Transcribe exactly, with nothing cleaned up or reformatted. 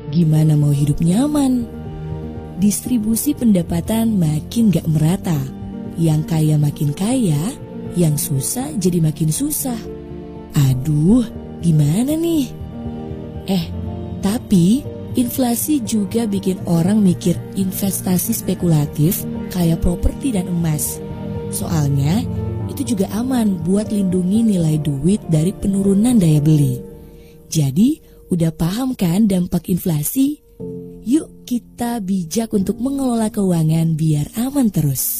gimana mau hidup nyaman? Distribusi pendapatan makin gak merata. Yang kaya makin kaya, yang susah jadi makin susah. Aduh, gimana nih? Eh, tapi inflasi juga bikin orang mikir investasi spekulatif kayak properti dan emas. Soalnya itu juga aman buat lindungi nilai duit dari penurunan daya beli. Jadi udah paham kan dampak inflasi? Yuk kita bijak untuk mengelola keuangan biar aman terus.